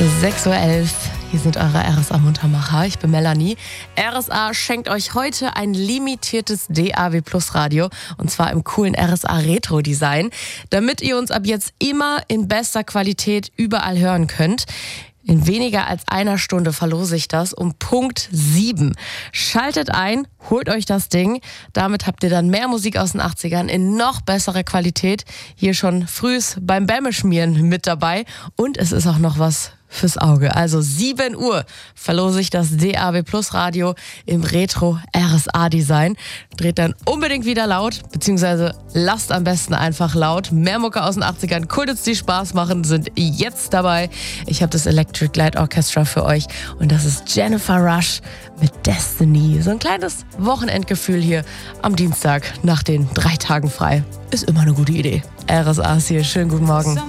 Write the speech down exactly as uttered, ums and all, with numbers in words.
sechs Uhr elf, hier sind eure R S A-Muntermacher. Ich bin Melanie. R S A schenkt euch heute ein limitiertes D A W Plus Radio und zwar im coolen R S A Retro-Design, damit ihr uns ab jetzt immer in bester Qualität überall hören könnt. In weniger als einer Stunde verlose ich das um Punkt sieben. Schaltet ein, holt euch das Ding. Damit habt ihr dann mehr Musik aus den achtzigern in noch besserer Qualität. Hier schon frühs beim Bämme-Schmieren mit dabei. Und es ist auch noch was fürs Auge. Also sieben Uhr verlose ich das D A W Plus Radio im Retro R S A Design. Dreht dann unbedingt wieder laut, beziehungsweise lasst am besten einfach laut. Mehr Mucke aus den achtzigern, Kultits, die Spaß machen, sind jetzt dabei. Ich habe das Electric Light Orchestra für euch und das ist Jennifer Rush mit Destiny. So ein kleines Wochenendgefühl hier am Dienstag nach den drei Tagen frei. Ist immer eine gute Idee. R S A ist hier. Schönen guten Morgen.